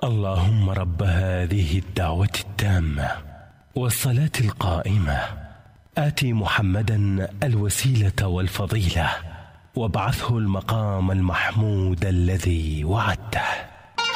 اللهم رب هذه الدعوة التامة والصلاة القائمة آت محمدا الوسيلة والفضيلة وابعثه المقام المحمود الذي وعدته.